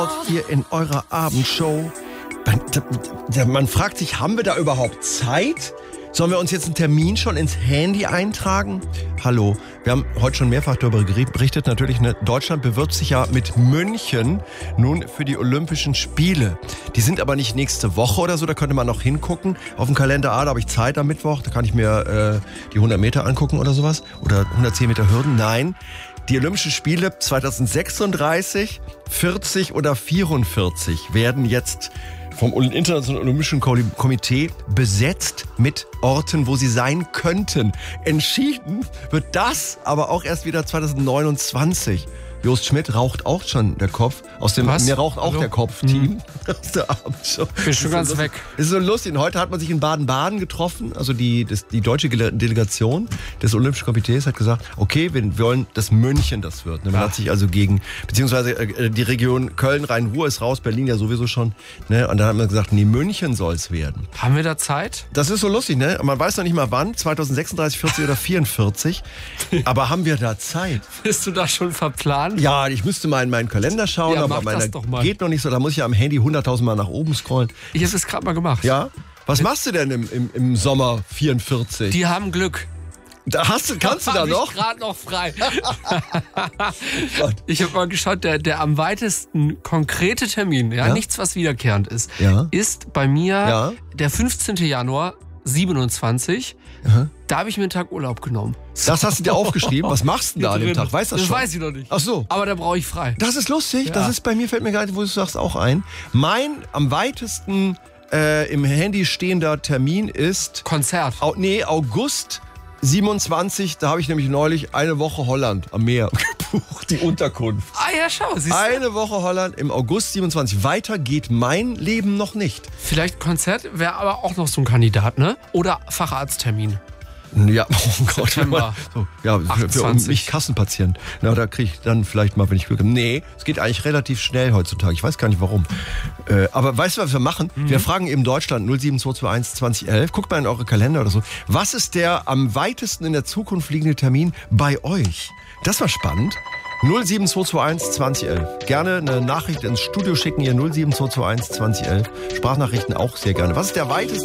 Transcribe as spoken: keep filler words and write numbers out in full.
Hier in eurer Abendshow. Man, man fragt sich, haben wir da überhaupt Zeit? Sollen wir uns jetzt einen Termin schon ins Handy eintragen? Hallo, wir haben heute schon mehrfach darüber berichtet. Natürlich, ne, Deutschland bewirbt sich ja mit München nun für die Olympischen Spiele. Die sind aber nicht nächste Woche oder so, da könnte man noch hingucken. Auf dem Kalender A, da habe ich Zeit am Mittwoch, da kann ich mir äh, die hundert Meter angucken oder sowas. Oder hundertzehn Meter Hürden. Nein, die Olympischen Spiele zweitausendsechsunddreißig, vierzig oder vierundvierzig werden jetzt vom Internationalen Olympischen Komitee besetzt mit Orten, wo sie sein könnten. Entschieden wird das aber auch erst wieder zweitausendneunundzwanzig. Jost Schmidt raucht auch schon der Kopf. Aus dem, Was? mir raucht auch Hallo? der Kopf-Team. Mhm. Aus der Abendshow. Bin schon ganz so weg. Das ist so lustig. Und heute hat man sich in Baden-Baden getroffen. Also die, das, die deutsche Delegation des Olympischen Komitees hat gesagt, okay, wir wollen, dass München das wird. Man Ja. hat sich also gegen, beziehungsweise äh, die Region Köln-Rhein-Ruhr ist raus, Berlin ja sowieso schon. Ne? Und dann hat man gesagt, nee, München soll es werden. Haben wir da Zeit? Das ist so lustig, ne? Man weiß noch nicht mal wann, zweitausendsechsunddreißig, vierzig oder vierundvierzig. Aber haben wir da Zeit? Bist du da schon verplant? Ja, ich müsste mal in meinen Kalender schauen, Ja, aber mach meiner das doch mal. geht noch nicht so. Da muss ich ja am Handy hunderttausend Mal nach oben scrollen. Ich habe es gerade mal gemacht. Ja? Was machst du denn im, im, im Sommer vierundvierzig? Die haben Glück. Da hast du, kannst du da Hab noch? Ich gerade noch frei. Ich habe mal geschaut, der, der am weitesten konkrete Termin, ja, Ja? nichts was wiederkehrend ist, Ja. ist bei mir Ja. der fünfzehnten Januar siebenundzwanzig. Aha. Da habe ich mir einen Tag Urlaub genommen. Das hast du dir aufgeschrieben. Was machst du denn da an dem Drin. Tag? Weißt du das Das schon? weiß ich noch nicht. Ach so. Aber da brauche ich frei. Das ist lustig. Ja. Das ist bei mir, fällt mir gerade, wo du sagst, auch ein. Mein am weitesten äh, im Handy stehender Termin ist, Konzert. Au, nee, August siebenundzwanzig. Da habe ich nämlich neulich eine Woche Holland am Meer gebucht, die Unterkunft. Ah ja, schau, siehst du? Eine Woche Holland im August siebenundzwanzig. Weiter geht mein Leben noch nicht. Vielleicht Konzert wäre aber auch noch so ein Kandidat, ne? Oder Facharzttermin. Ja, oh Gott. September. So, ja, für, für um achtundzwanzig. mich Kassenpatient. Na, da kriege ich dann vielleicht mal, wenn ich Glück habe. Nee, es geht eigentlich relativ schnell heutzutage. Ich weiß gar nicht warum. Äh, aber weißt du, was wir machen? Mhm. Wir fragen eben Deutschland null sieben zwei zwei eins zwanzig elf. Guckt mal in eure Kalender oder so. Was ist der am weitesten in der Zukunft liegende Termin bei euch? Das war spannend. null sieben zwei zwei eins zwanzig elf. Gerne eine Nachricht ins Studio schicken, ihr null sieben zwei zwei eins zwanzig elf. Sprachnachrichten auch sehr gerne. Was ist der weiteste